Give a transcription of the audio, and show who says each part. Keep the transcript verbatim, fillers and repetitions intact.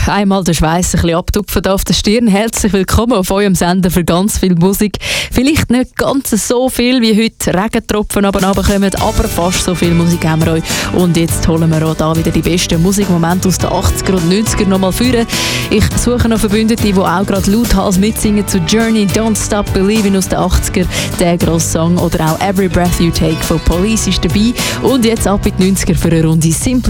Speaker 1: einmal den Schweiss ein bisschen abtupfen auf der Stirn. Herzlich willkommen auf eurem Sender für ganz viel Musik. Vielleicht nicht ganz so viel wie heute Regentropfen aber runterkommen, aber fast so viel Musik haben wir euch. Und jetzt holen wir auch da wieder die besten Musikmomente aus den achtziger und neunziger nochmal führen. Ich suche noch Verbündete, die auch gerade lauthals mitsingen zu Journey, Don't Stop Believing aus den achtziger, der grosse Song, oder auch Every Breath You Take von Police ist dabei. Und jetzt ab in die neunziger für eine Runde Simple